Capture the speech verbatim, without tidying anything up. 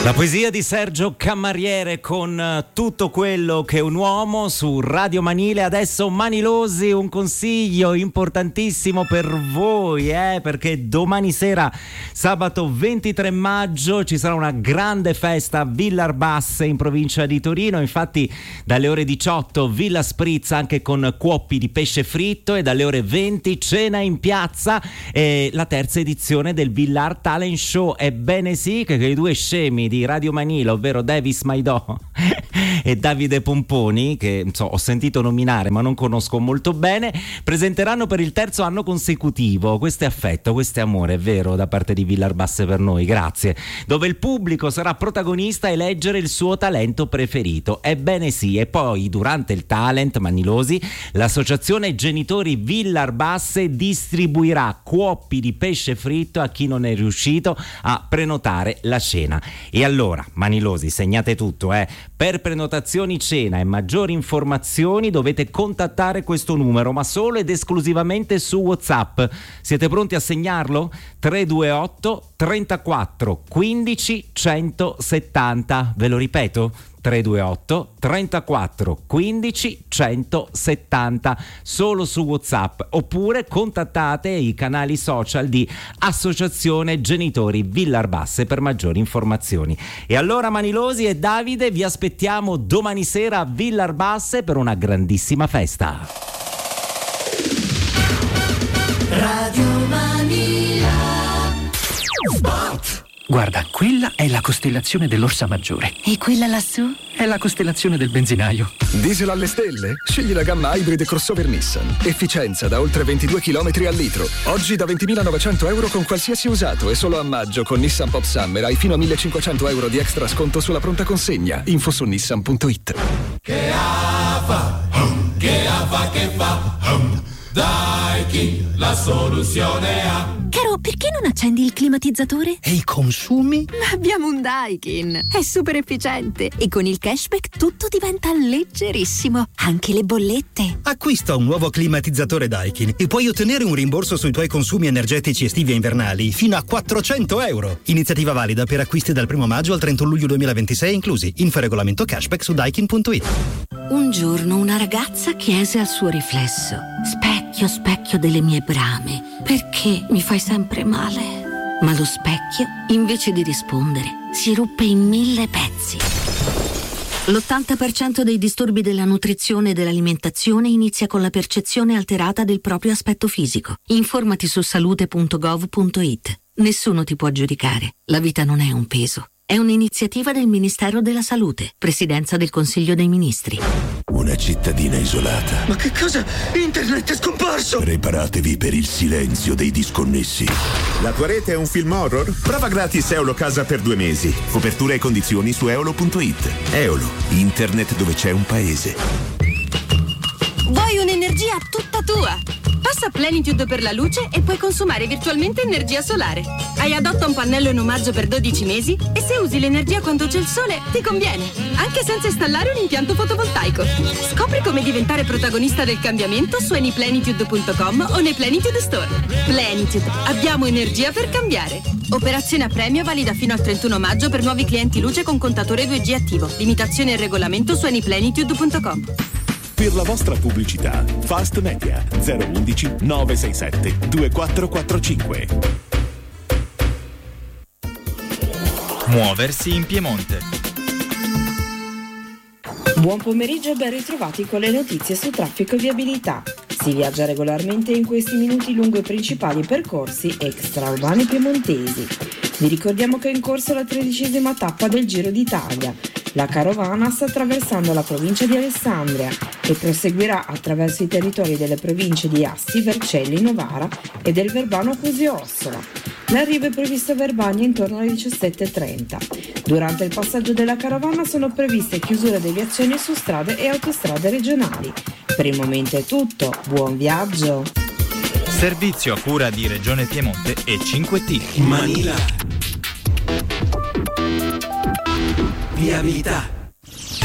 La poesia di Sergio Camariere con tutto quello che un uomo su Radio Manile. Adesso Manilosi, un consiglio importantissimo per voi, eh, perché domani sera, sabato ventitré maggio, ci sarà una grande festa a Villarbasse in provincia di Torino. Infatti dalle ore diciotto Villa Spritz anche con cuoppi di pesce fritto, e dalle ore venti cena in piazza, e la terza edizione del Villar Talent Show. Ebbene sì, che i due scemi di Radio Manila, ovvero Davis Maidò e Davide Pomponi, che so, ho sentito nominare ma non conosco molto bene, presenteranno per il terzo anno consecutivo. Questo è affetto, questo è amore, è vero, da parte di Villarbasse per noi, grazie. Dove il pubblico sarà protagonista a eleggere il suo talento preferito. Ebbene sì, e poi durante il talent Manilosi l'associazione Genitori Villarbasse distribuirà cuoppi di pesce fritto a chi non è riuscito a prenotare la cena. E allora, Manilosi, segnate tutto, eh. Per prenotazioni cena e maggiori informazioni dovete contattare questo numero, ma solo ed esclusivamente su WhatsApp. Siete pronti a segnarlo? tre due otto trentaquattro quindici centosettanta. Ve lo ripeto? tre due otto trentaquattro quindici centosettanta, solo su WhatsApp, oppure contattate i canali social di Associazione Genitori Villarbasse per maggiori informazioni. E allora, Manilosi e Davide, vi aspettiamo domani sera a Villarbasse per una grandissima festa. Radio Manila Sport. Guarda, quella è la costellazione dell'Orsa Maggiore. E quella lassù? È la costellazione del benzinaio. Diesel alle stelle? Scegli la gamma Hybrid crossover Nissan. Efficienza da oltre ventidue chilometri al litro. Oggi da ventimilanovecento euro con qualsiasi usato, e solo a maggio con Nissan Pop Summer hai fino a millecinquecento euro di extra sconto sulla pronta consegna. Info su nissan punto it. Che fa, che fa, che fa, Daikin, la soluzione ha. Caro, perché non accendi il climatizzatore? E i consumi? Ma abbiamo un Daikin, è super efficiente e con il cashback tutto diventa leggerissimo, anche le bollette. Acquista un nuovo climatizzatore Daikin e puoi ottenere un rimborso sui tuoi consumi energetici estivi e invernali fino a quattrocento euro. Iniziativa valida per acquisti dal primo maggio al trentuno luglio duemilaventisei inclusi. Info regolamento cashback su daikin punto it. Un giorno una ragazza chiese al suo riflesso: specchio, specchio delle mie brame, perché mi fai sempre male? Ma lo specchio, invece di rispondere, si ruppe in mille pezzi. L'ottanta per cento dei disturbi della nutrizione e dell'alimentazione inizia con la percezione alterata del proprio aspetto fisico. Informati su salute punto gov punto it. Nessuno ti può giudicare. La vita non è un peso. È un'iniziativa del Ministero della Salute, Presidenza del Consiglio dei Ministri. Una cittadina isolata. Ma che cosa? Internet è scomparso! Preparatevi per il silenzio dei disconnessi. La tua rete è un film horror? Prova gratis Eolo Casa per due mesi. Copertura e condizioni su eolo punto it. Eolo, internet dove c'è un paese. Vuoi un'energia tutta tua? Passa Plenitude per la luce e puoi consumare virtualmente energia solare. Hai adotta un pannello in omaggio per dodici mesi e se usi l'energia quando c'è il sole ti conviene, anche senza installare un impianto fotovoltaico. Scopri come diventare protagonista del cambiamento su anyplenitude punto com o nei Plenitude Store. Plenitude, abbiamo energia per cambiare. Operazione a premio valida fino al trentuno maggio per nuovi clienti luce con contatore due G attivo. Limitazioni e regolamento su anyplenitude punto com. Per la vostra pubblicità, Fast Media zero undici nove sei sette due quattro quattro cinque. Muoversi in Piemonte. Buon pomeriggio e ben ritrovati con le notizie su traffico e viabilità. Si viaggia regolarmente in questi minuti lungo i principali percorsi extraurbani piemontesi. Vi ricordiamo che è in corso la tredicesima tappa del Giro d'Italia. La carovana sta attraversando la provincia di Alessandria e proseguirà attraverso i territori delle province di Asti, Vercelli, Novara e del Verbano Cusio-Ossola. L'arrivo è previsto a Verbania intorno alle diciassette e trenta. Durante il passaggio della carovana sono previste chiusure e deviazioni su strade e autostrade regionali. Per il momento è tutto, buon viaggio! Servizio a cura di Regione Piemonte e cinque T. Manila. Viabilità.